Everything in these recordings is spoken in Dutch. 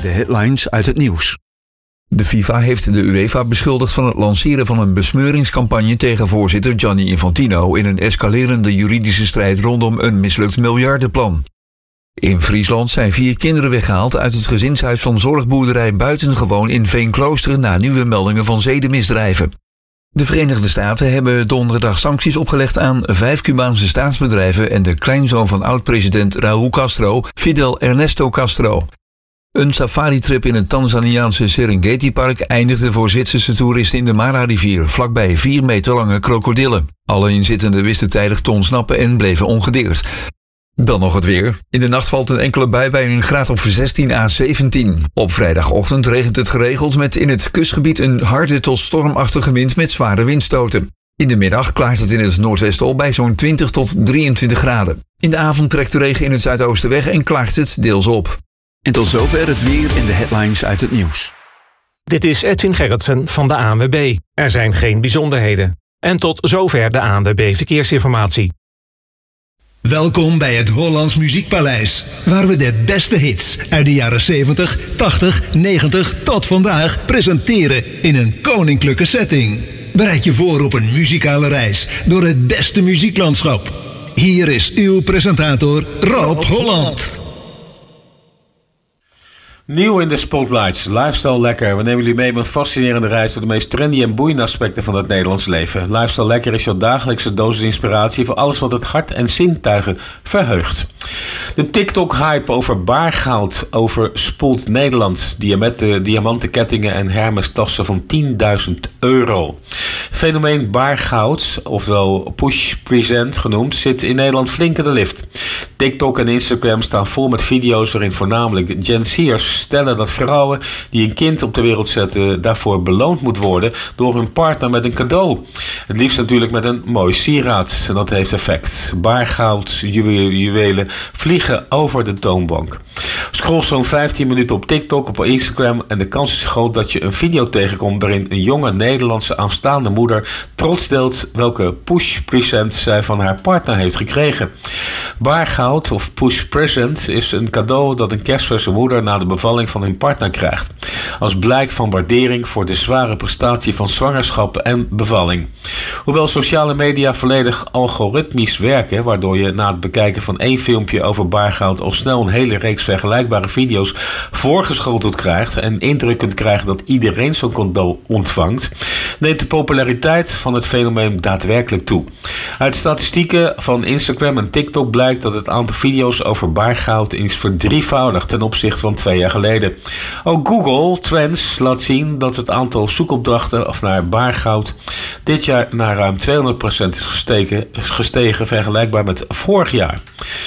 De headlines uit het nieuws. De FIFA heeft de UEFA beschuldigd van het lanceren van een besmeuringscampagne tegen voorzitter Gianni Infantino in een escalerende juridische strijd rondom een mislukt miljardenplan. In Friesland zijn 4 kinderen weggehaald uit het gezinshuis van zorgboerderij Buitengewoon in Veenklooster na nieuwe meldingen van zedenmisdrijven. De Verenigde Staten hebben donderdag sancties opgelegd aan 5 Cubaanse staatsbedrijven en de kleinzoon van oud-president Raúl Castro, Fidel Ernesto Castro. Een safari-trip in het Tanzaniaanse Serengeti-park eindigde voor Zwitserse toeristen in de Mara-rivier, vlakbij 4 meter lange krokodillen. Alle inzittenden wisten tijdig te ontsnappen en bleven ongedeerd. Dan nog het weer. In de nacht valt een enkele bui bij een graad of 16 à 17. Op vrijdagochtend regent het geregeld met in het kustgebied een harde tot stormachtige wind met zware windstoten. In de middag klaart het in het noordwesten op bij zo'n 20 tot 23 graden. In de avond trekt de regen in het zuidoosten weg en klaart het deels op. En tot zover het weer en de headlines uit het nieuws. Dit is Edwin Gerritsen van de ANWB. Er zijn geen bijzonderheden. En tot zover de ANWB Verkeersinformatie. Welkom bij het Hollands Muziekpaleis, waar we de beste hits uit de jaren 70, 80, 90 tot vandaag presenteren in een koninklijke setting. Bereid je voor op een muzikale reis door het beste muzieklandschap. Hier is uw presentator Rob Holland. Nieuw in de Spotlights, Lifestyle Lekker. We nemen jullie mee op een fascinerende reis door de meest trendy en boeiende aspecten van het Nederlands leven. Lifestyle Lekker is jouw dagelijkse dosis inspiratie voor alles wat het hart en zintuigen verheugt. De TikTok-hype over baargoud overspoelt Nederland. Diamanten kettingen en Hermes tassen van €10.000. Fenomeen baargoud, oftewel push present genoemd, zit in Nederland flink in de lift. TikTok en Instagram staan vol met video's waarin voornamelijk Gen Z'ers stellen dat vrouwen die een kind op de wereld zetten daarvoor beloond moet worden door hun partner met een cadeau. Het liefst natuurlijk met een mooi sieraad. En dat heeft effect. Baargoud, juwelen vliegen over de toonbank. Scroll zo'n 15 minuten op TikTok, op Instagram en de kans is groot dat je een video tegenkomt waarin een jonge Nederlandse aanstaande moeder trots deelt welke push present zij van haar partner heeft gekregen. Baargoud of push present is een cadeau dat een kerstverse moeder na de bevalling van hun partner krijgt. Als blijk van waardering voor de zware prestatie van zwangerschap en bevalling. Hoewel sociale media volledig algoritmisch werken, waardoor je na het bekijken van 1 filmpje over baargoud al snel een hele reeks vergelijkbare video's voorgeschoteld krijgt en indruk kunt krijgen dat iedereen zo'n cadeau ontvangt, neemt de populariteit van het fenomeen daadwerkelijk toe. Uit statistieken van Instagram en TikTok blijkt dat het aantal video's over baargoud is verdrievoudigd ten opzichte van 2 jaar geleden. Ook Google Trends laat zien dat het aantal zoekopdrachten naar baargoud dit jaar naar ruim 200% is gestegen vergelijkbaar met vorig jaar.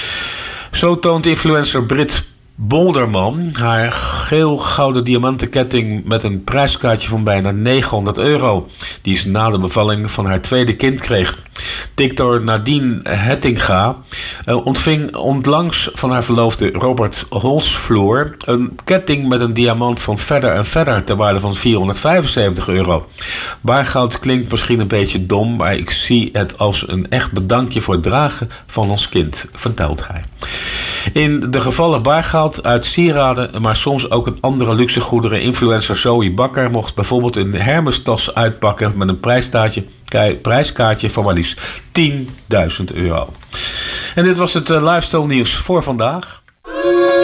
Zo toont influencer Brit Bolderman haar geel-gouden diamantenketting met een prijskaartje van bijna €900, die ze na de bevalling van haar tweede kind kreeg. TikToker Nadine Hettinga ontving onlangs van haar verloofde Robert Holsvloer een ketting met een diamant van Verder en Verder ter waarde van €475. Baargoud klinkt misschien een beetje dom, maar ik zie het als een echt bedankje voor het dragen van ons kind, vertelt hij. In de gevallen baargoud uit sieraden, maar soms ook een andere luxe goederen, influencer Zoe Bakker mocht bijvoorbeeld een Hermes tas uitpakken met een prijskaartje van maar liefst €10.000. En dit was het lifestyle nieuws voor vandaag.